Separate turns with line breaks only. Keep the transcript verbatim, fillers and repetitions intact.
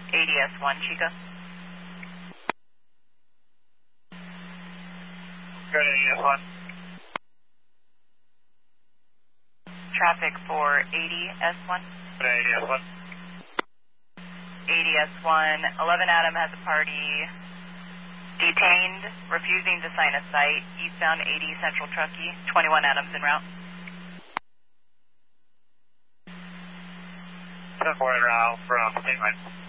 A D S one, Chica.
Go to A D S one.
Traffic for A D S one.
Go to A D S one.
A D S one, eleven Adam has a party. Detained, refusing to sign a site, eastbound eighty Central Truckee, twenty-one Adams en route.
ten four en route from State Line.